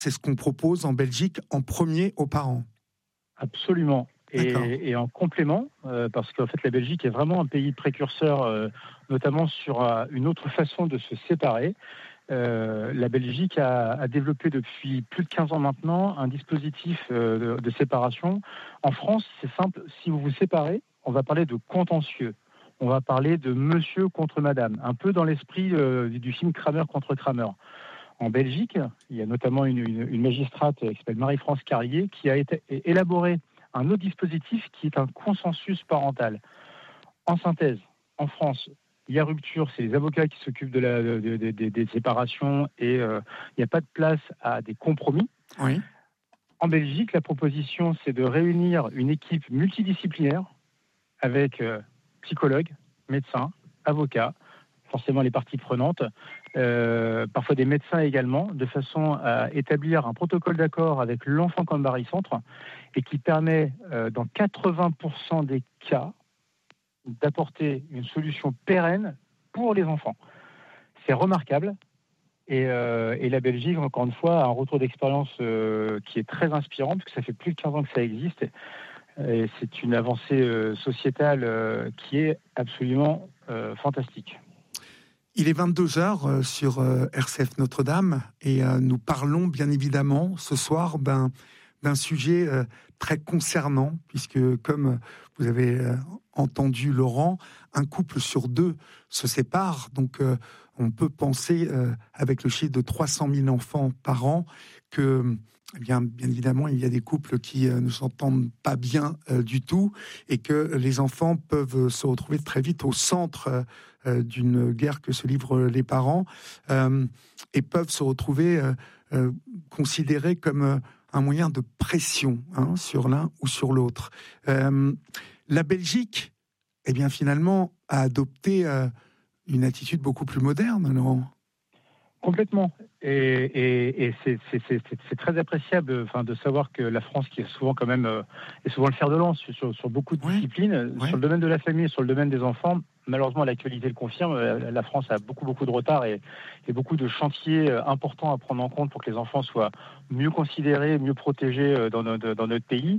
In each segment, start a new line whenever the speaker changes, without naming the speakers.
C'est ce qu'on propose en Belgique en premier aux parents.
Absolument. Et en complément, parce qu'en fait la Belgique est vraiment un pays précurseur, notamment sur une autre façon de se séparer. La Belgique a développé depuis plus de 15 ans maintenant un dispositif de séparation. En France, c'est simple, si vous vous séparez, on va parler de contentieux. On va parler de monsieur contre madame, un peu dans l'esprit du film Kramer contre Kramer. En Belgique, il y a notamment une magistrate qui s'appelle Marie-France Carlier qui a élaboré un autre dispositif qui est un consensus parental. En synthèse, en France, il y a rupture, c'est les avocats qui s'occupent des séparations et il n'y a pas de place à des compromis.
Oui.
En Belgique, la proposition, c'est de réunir une équipe multidisciplinaire avec psychologues, médecins, avocats, forcément les parties prenantes, parfois des médecins également, de façon à établir un protocole d'accord avec l'enfant comme barycentre et qui permet, dans 80% des cas, d'apporter une solution pérenne pour les enfants. C'est remarquable. Et la Belgique, encore une fois, a un retour d'expérience qui est très inspirant, puisque ça fait plus de 15 ans que ça existe. Et c'est une avancée sociétale qui est absolument fantastique.
Il est 22h sur RCF Notre-Dame et nous parlons bien évidemment ce soir d'un sujet très concernant, puisque comme vous avez entendu Laurent, un couple sur deux se sépare, donc on peut penser avec le chiffre de 300 000 enfants par an que bien évidemment il y a des couples qui ne s'entendent pas bien du tout et que les enfants peuvent se retrouver très vite au centre d'une guerre que se livrent les parents et peuvent se retrouver considérés comme un moyen de pression sur l'un ou sur l'autre. La Belgique, eh bien finalement, a adopté une attitude beaucoup plus moderne, Laurent.
Complètement. Et c'est très appréciable de savoir que la France, qui est souvent quand même est souvent le fer de lance sur beaucoup de disciplines, sur le domaine de la famille, sur le domaine des enfants, malheureusement l'actualité le confirme, la France a beaucoup de retard et beaucoup de chantiers importants à prendre en compte pour que les enfants soient mieux considérés, mieux protégés dans notre pays.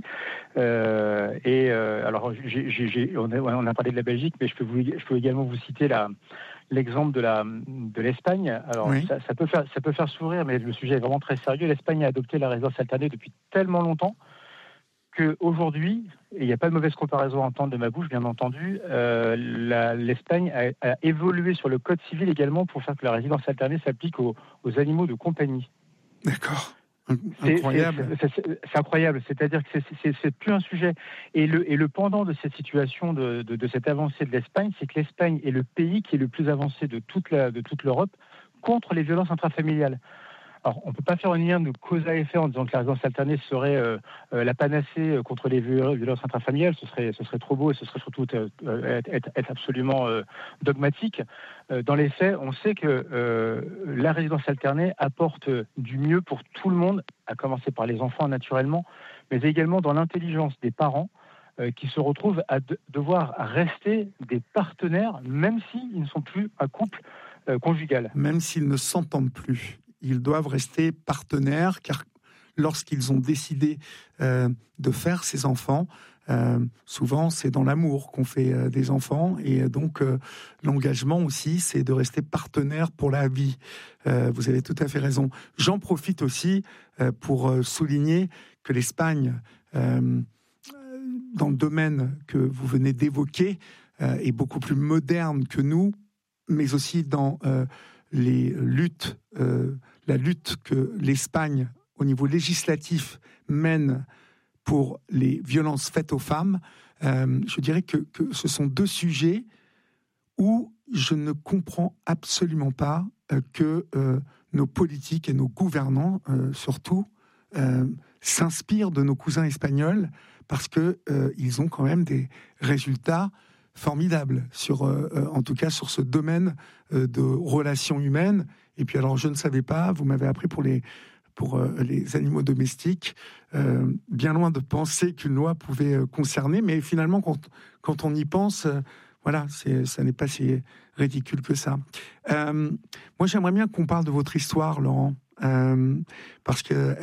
Alors on a parlé de la Belgique, mais je peux également vous citer l'exemple de l'Espagne. Alors ça peut faire sourire, mais le sujet est vraiment très sérieux. L'Espagne a adopté la résidence alternée depuis tellement longtemps qu'aujourd'hui, et il n'y a pas de mauvaise comparaison à entendre de ma bouche, bien entendu, l'Espagne a évolué sur le code civil également pour faire que la résidence alternée s'applique aux animaux de compagnie.
D'accord. Incroyable.
C'est incroyable. C'est-à-dire que c'est plus un sujet. Et le pendant de cette situation, de cette avancée de l'Espagne, c'est que l'Espagne est le pays qui est le plus avancé de toute l'Europe contre les violences intrafamiliales. Alors, on ne peut pas faire un lien de cause à effet en disant que la résidence alternée serait la panacée contre les violences intrafamiliales. Ce serait trop beau et ce serait surtout être absolument dogmatique. Dans les faits, on sait que la résidence alternée apporte du mieux pour tout le monde, à commencer par les enfants naturellement, mais également dans l'intelligence des parents qui se retrouvent à devoir rester des partenaires, même s'ils ne sont plus un couple conjugal.
Même s'ils ne s'entendent plus. Ils doivent rester partenaires, car lorsqu'ils ont décidé de faire ces enfants, souvent c'est dans l'amour qu'on fait des enfants, et donc l'engagement aussi, c'est de rester partenaire pour la vie. Vous avez tout à fait raison. J'en profite aussi pour souligner que l'Espagne, dans le domaine que vous venez d'évoquer, est beaucoup plus moderne que nous, mais aussi dans les luttes, la lutte que l'Espagne, au niveau législatif, mène pour les violences faites aux femmes. Je dirais que ce sont deux sujets où je ne comprends absolument pas que nos politiques et nos gouvernants, surtout, s'inspirent de nos cousins espagnols, parce que ils ont quand même des résultats formidable en tout cas sur ce domaine de relations humaines. Et puis alors je ne savais pas, vous m'avez appris pour les animaux domestiques, bien loin de penser qu'une loi pouvait concerner, mais finalement quand on y pense, voilà, ça n'est pas si ridicule que ça. Moi j'aimerais bien qu'on parle de votre histoire, Laurent. parce que